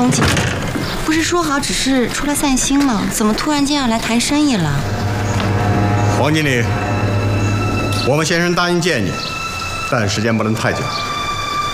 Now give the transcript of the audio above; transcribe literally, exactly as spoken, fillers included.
风景。不是说好只是出来散心吗？怎么突然间要来谈生意了？ 王经理，我们先生答应见你，但时间不能太久。